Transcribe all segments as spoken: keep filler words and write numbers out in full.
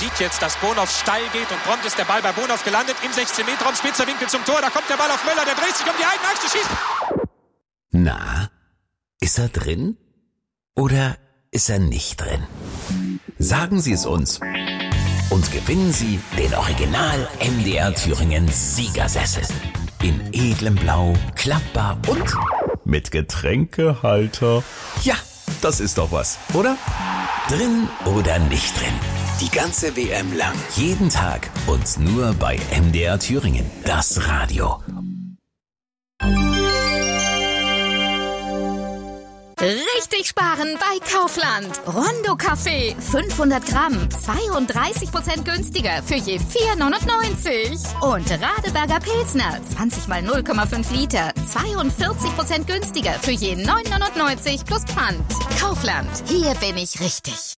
sieht jetzt, dass Bonhoff steil geht und prompt ist der Ball bei Bonhoff gelandet. Im sechzehn Meter Raum, spitzer Winkel zum Tor. Da kommt der Ball auf Möller, der dreht sich um die eigene Achse, schießt. Na, ist er drin? Oder ist er nicht drin? Sagen Sie es uns. Und gewinnen Sie den Original M D R Thüringen Siegersessel. In edlem Blau, klappbar und mit Getränkehalter. Ja, das ist doch was, oder? Drin oder nicht drin? Die ganze W M lang, jeden Tag und nur bei M D R Thüringen, das Radio. Richtig sparen bei Kaufland. Rondo Kaffee, fünfhundert Gramm, zweiunddreißig Prozent günstiger für je vier neunundneunzig. Und Radeberger Pilsner, zwanzig mal null Komma fünf Liter, zweiundvierzig Prozent günstiger für je neun neunundneunzig plus Pfand. Kaufland, hier bin ich richtig.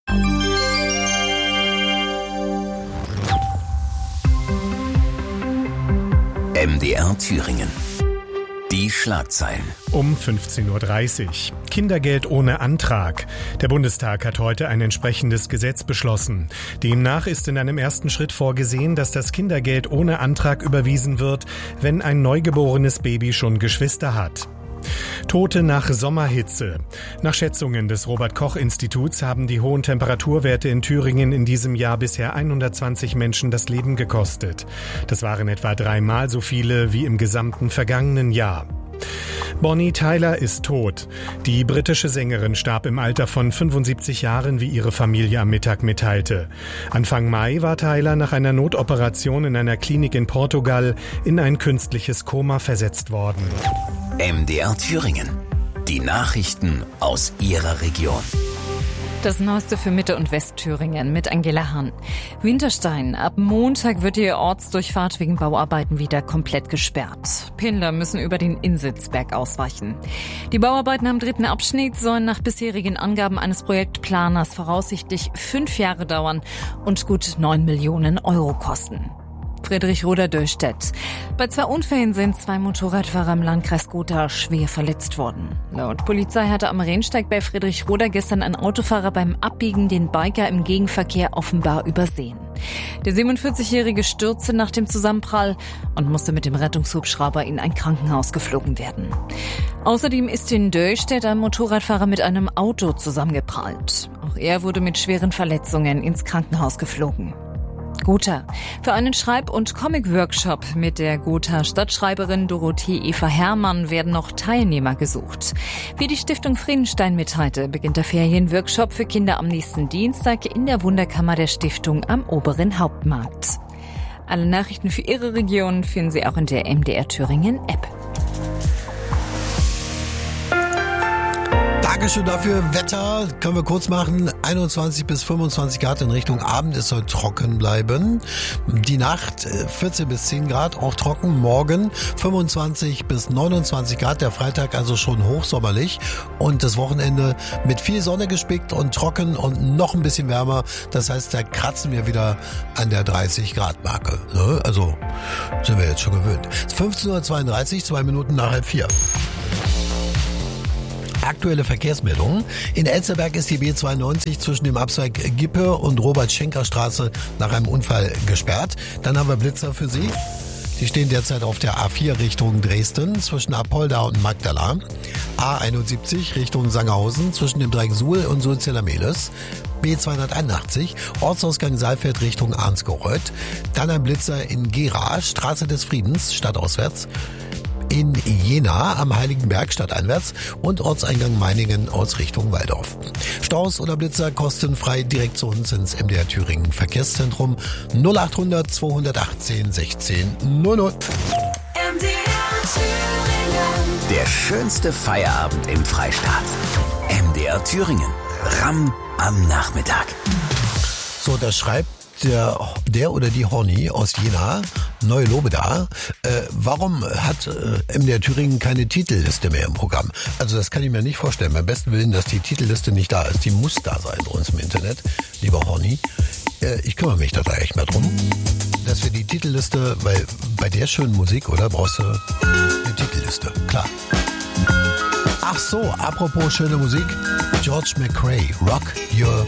M D R Thüringen. Die Schlagzeilen. Um fünfzehn Uhr dreißig. Kindergeld ohne Antrag. Der Bundestag hat heute ein entsprechendes Gesetz beschlossen. Demnach ist in einem ersten Schritt vorgesehen, dass das Kindergeld ohne Antrag überwiesen wird, wenn ein neugeborenes Baby schon Geschwister hat. Tote nach Sommerhitze. Nach Schätzungen des Robert-Koch-Instituts haben die hohen Temperaturwerte in Thüringen in diesem Jahr bisher hundertzwanzig Menschen das Leben gekostet. Das waren etwa dreimal so viele wie im gesamten vergangenen Jahr. Bonnie Tyler ist tot. Die britische Sängerin starb im Alter von fünfundsiebzig Jahren, wie ihre Familie am Mittag mitteilte. Anfang Mai war Tyler nach einer Notoperation in einer Klinik in Portugal in ein künstliches Koma versetzt worden. M D R Thüringen. Die Nachrichten aus Ihrer Region. Das Neueste für Mitte- und Westthüringen mit Angela Hahn. Winterstein. Ab Montag wird die Ortsdurchfahrt wegen Bauarbeiten wieder komplett gesperrt. Pendler müssen über den Insitzberg ausweichen. Die Bauarbeiten am dritten Abschnitt sollen nach bisherigen Angaben eines Projektplaners voraussichtlich fünf Jahre dauern und gut neun Millionen Euro kosten. Friedrich-Roda-Döllstedt. Bei zwei Unfällen sind zwei Motorradfahrer im Landkreis Gotha schwer verletzt worden. Laut Polizei hatte am Rennsteig bei Friedrich-Roda gestern ein Autofahrer beim Abbiegen den Biker im Gegenverkehr offenbar übersehen. Der siebenundvierzigjährige stürzte nach dem Zusammenprall und musste mit dem Rettungshubschrauber in ein Krankenhaus geflogen werden. Außerdem ist in Döllstedt ein Motorradfahrer mit einem Auto zusammengeprallt. Auch er wurde mit schweren Verletzungen ins Krankenhaus geflogen. Gotha. Für einen Schreib- und Comic-Workshop mit der Gotha Stadtschreiberin Dorothee Eva Herrmann werden noch Teilnehmer gesucht. Wie die Stiftung Friedenstein mitteilte, beginnt der Ferienworkshop für Kinder am nächsten Dienstag in der Wunderkammer der Stiftung am Oberen Hauptmarkt. Alle Nachrichten für Ihre Region finden Sie auch in der M D R Thüringen App. Dankeschön dafür. Wetter können wir kurz machen. einundzwanzig bis fünfundzwanzig Grad in Richtung Abend. Es soll trocken bleiben. Die Nacht vierzehn bis zehn Grad, auch trocken. Morgen fünfundzwanzig bis neunundzwanzig Grad. Der Freitag also schon hochsommerlich. Und das Wochenende mit viel Sonne gespickt und trocken und noch ein bisschen wärmer. Das heißt, da kratzen wir wieder an der dreißig Grad Marke. Also sind wir jetzt schon gewöhnt. fünfzehn Uhr zweiunddreißig, zwei Minuten nach halb vier. Aktuelle Verkehrsmeldungen. In Elsterberg ist die B zweiundneunzig zwischen dem Abzweig Gippe und Robert-Schenker-Straße nach einem Unfall gesperrt. Dann haben wir Blitzer für Sie. Die stehen derzeit auf der A vier Richtung Dresden zwischen Apolda und Magdala. A einundsiebzig Richtung Sangerhausen zwischen dem Dreieck Suhl und Sulzella-Mehlis. B zweihunderteinundachtzig Ortsausgang Saalfeld Richtung Arnsgorod. Dann ein Blitzer in Gera, Straße des Friedens, stadtauswärts. In Jena am Heiligenberg stadteinwärts und Ortseingang Meiningen aus Richtung Waldorf. Staus oder Blitzer kostenfrei direkt zu uns ins M D R Thüringen Verkehrszentrum null achthundert zweihundertachtzehn sechzehn null null. M D R Thüringen. Der schönste Feierabend im Freistaat. M D R Thüringen. Ramm am Nachmittag. So, das schreibt der, der oder die Horny aus Jena, Neu-Lobeda. Äh, warum hat äh, M D R Thüringen keine Titelliste mehr im Programm? Also das kann ich mir nicht vorstellen. Beim besten Willen, dass die Titelliste nicht da ist. Die muss da sein bei uns im Internet, lieber Horny. Äh, ich kümmere mich da echt mal drum, dass wir die Titelliste, weil bei der schönen Musik, oder, brauchst du eine Titelliste, klar. Ach so, apropos schöne Musik, George McRae, Rock Your